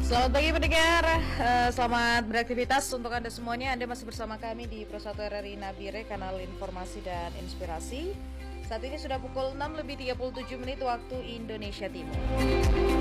Selamat pagi pendengar, selamat beraktivitas untuk Anda semuanya. Anda masih bersama kami di Pro 1 RRI Nabire, kanal informasi dan inspirasi. Saat ini sudah pukul 6 lebih 37 menit waktu Indonesia Timur.